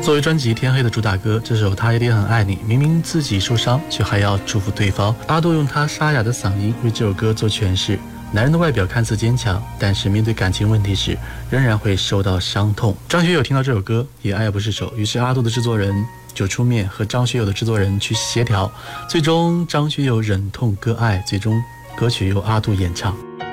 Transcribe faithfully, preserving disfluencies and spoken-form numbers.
作为专辑《天黑》的主打歌，这首他一定很爱你，明明自己受伤，却还要祝福对方。阿杜用他沙哑的嗓音为这首歌做诠释。男人的外表看似坚强，但是面对感情问题时，仍然会受到伤痛。张学友听到这首歌也爱不释手，于是阿杜的制作人就出面和张学友的制作人去协调，最终张学友忍痛割爱，最终歌曲由阿杜演唱。